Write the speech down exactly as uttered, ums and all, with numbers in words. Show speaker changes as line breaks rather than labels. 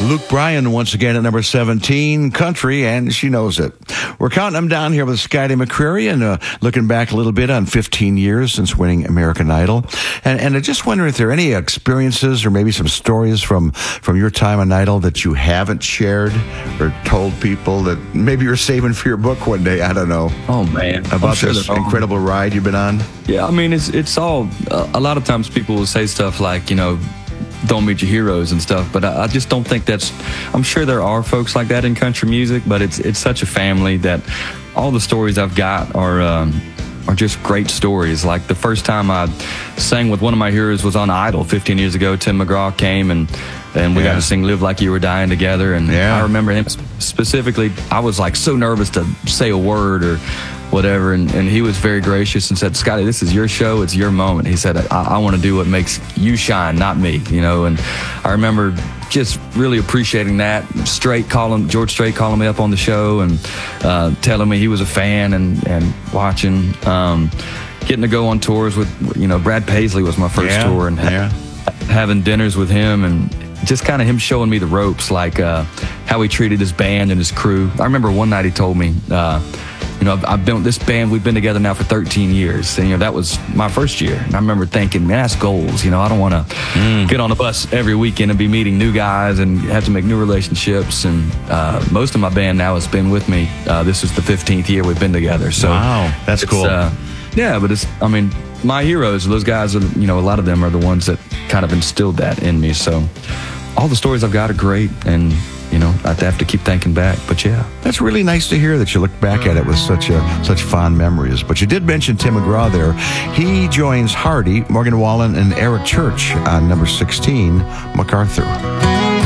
Luke Bryan once again at number seventeen, country, and she knows it. We're counting them down here with Scotty McCreery and uh, looking back a little bit on fifteen years since winning American Idol. And, and I just wonder if there are any experiences or maybe some stories from, from your time on Idol that you haven't shared or told people that maybe you're saving for your book one day. I don't know.
Oh, man.
About sure this incredible ride you've been on.
Yeah, I mean, it's, it's all, uh, a lot of times people will say stuff like, you know, don't meet your heroes and stuff, but I, I just don't think that's, I'm sure there are folks like that in country music, but it's it's such a family that all the stories I've got are um, are just great stories. Like the first time I sang with one of my heroes was on Idol fifteen years ago. Tim McGraw came and and we yeah. got to sing Live Like You Were Dying together, and yeah. I remember him specifically. I was like so nervous to say a word or whatever, and, and he was very gracious and said, Scotty, this is your show, it's your moment. He said, I, I want to do what makes you shine, not me, you know. And I remember just really appreciating that. Strait calling, George Strait calling me up on the show and uh, telling me he was a fan and, and watching, um, getting to go on tours with, you know, Brad Paisley was my first
yeah,
tour, and
yeah.
ha- having dinners with him and just kind of him showing me the ropes, like uh, how he treated his band and his crew. I remember one night he told me, uh, you know, I've, I've been this band. We've been together now for thirteen years, and you know that was my first year. And I remember thinking, man, that's goals. You know, I don't want to mm. get on a bus every weekend and be meeting new guys and have to make new relationships. And uh, most of my band now has been with me. Uh, this is the fifteenth year we've been together. So
wow, that's cool.
Uh, yeah, but it's, I mean, my heroes, those guys are, you know, a lot of them are the ones that kind of instilled that in me. So all the stories I've got are great, and you know, I have to keep thinking back, but yeah.
That's really nice to hear that you look back at it with such a, such fond memories. But you did mention Tim McGraw there. He joins Hardy, Morgan Wallen, and Eric Church on number sixteen, MacArthur.